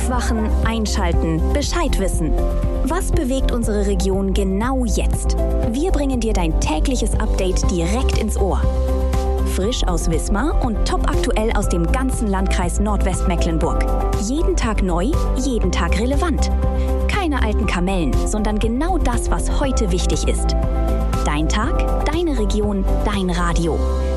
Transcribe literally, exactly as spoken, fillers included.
Aufwachen, einschalten, Bescheid wissen. Was bewegt unsere Region genau jetzt? Wir bringen dir dein tägliches Update direkt ins Ohr. Frisch aus Wismar und top aktuell aus dem ganzen Landkreis Nordwestmecklenburg. Jeden Tag neu, jeden Tag relevant. Keine alten Kamellen, sondern genau das, was heute wichtig ist. Dein Tag, deine Region, dein Radio.